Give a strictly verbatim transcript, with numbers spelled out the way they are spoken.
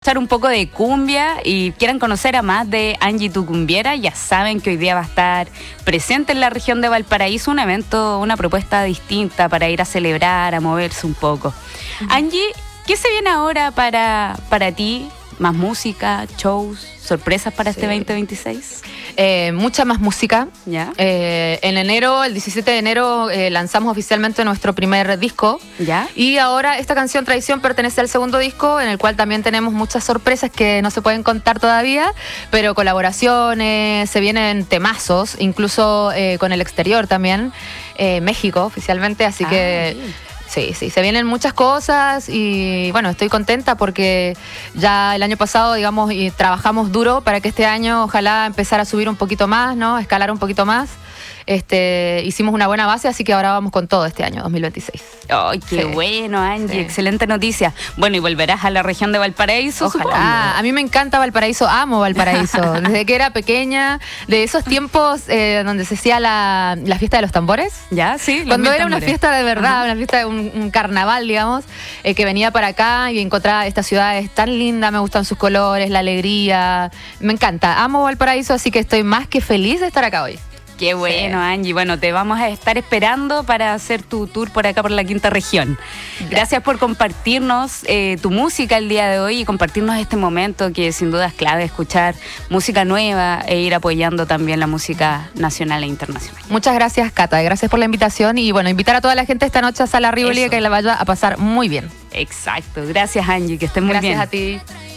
escuchar un poco de cumbia y quieran conocer a más de Angie Tu Cumbiera, ya saben que hoy día va a estar presente en la región de Valparaíso, un evento, una propuesta distinta para ir a celebrar, a moverse un poco. Uh-huh. Angie, ¿qué se viene ahora para, para ti? ¿Más música, shows, sorpresas para sí. este veinte veintiséis? Eh, mucha más música. ¿Ya? Eh, en enero, el diecisiete de enero, eh, lanzamos oficialmente nuestro primer disco. ¿Ya? Y ahora esta canción Tradición pertenece al segundo disco, en el cual también tenemos muchas sorpresas que no se pueden contar todavía, pero colaboraciones, se vienen temazos, incluso eh, con el exterior también, eh, México oficialmente, así ah, que... Bien. Sí, sí, se vienen muchas cosas y bueno, estoy contenta porque ya el año pasado, digamos, y trabajamos duro para que este año ojalá empezar a subir un poquito más, ¿no? Escalar un poquito más. Este, hicimos una buena base, así que ahora vamos con todo este año, dos mil veintiséis. ¡Ay, qué sí. bueno, Angie! Sí. Excelente noticia. Bueno, y volverás a la región de Valparaíso, ojalá. Supongo. A mí me encanta Valparaíso, amo Valparaíso. Desde que era pequeña, de esos tiempos eh, donde se hacía la, la fiesta de los tambores. ¿Ya? Sí. Cuando era tambores. Una fiesta de verdad, ajá. Una fiesta de un, un carnaval, digamos, eh, que venía para acá y encontraba esta ciudad es tan linda, me gustan sus colores, la alegría. Me encanta, amo Valparaíso, así que estoy más que feliz de estar acá hoy. Qué bueno, sí. Angie. Bueno, te vamos a estar esperando para hacer tu tour por acá, por la quinta región. Gracias, Gracias por compartirnos eh, tu música el día de hoy y compartirnos este momento que sin duda es clave, escuchar música nueva e ir apoyando también la música nacional e internacional. Muchas gracias, Cata. Gracias por la invitación y bueno, invitar a toda la gente esta noche a Sala Rivoli que la vaya a pasar muy bien. Exacto. Gracias, Angie. Que estén muy gracias bien. Gracias a ti.